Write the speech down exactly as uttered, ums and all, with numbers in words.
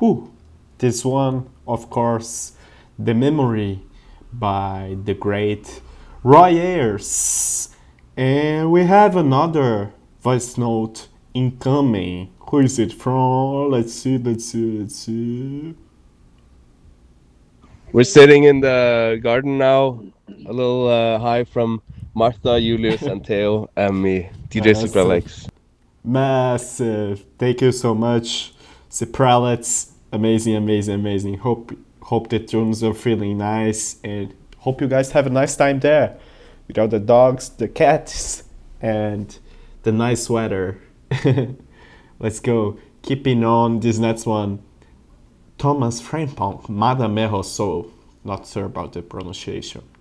Whew. This one, of course, The Memory by the great Roy Ayers. And we have another voice note incoming. Who is it from? Let's see, let's see, let's see. We're sitting in the garden now, a little uh, high from Martha, Julius, and Theo, and me, D J Massive. Supralex. Massive. Thank you so much, the prelates. Amazing, amazing, amazing. Hope hope the tunes are feeling nice and hope you guys have a nice time there with all the dogs, the cats, and the nice weather. Let's go. Keeping on this next one. Thomas Frimpong, Madame Rousseau. Not sure about the pronunciation.